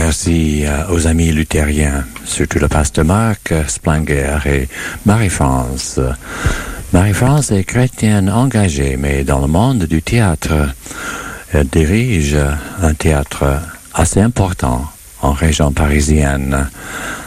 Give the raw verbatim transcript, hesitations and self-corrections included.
merci euh, aux amis luthériens, surtout le pasteur Marc Splanger et Marie-France. Marie-France est chrétienne engagée, mais dans le monde du théâtre, elle dirige un théâtre assez important en région parisienne.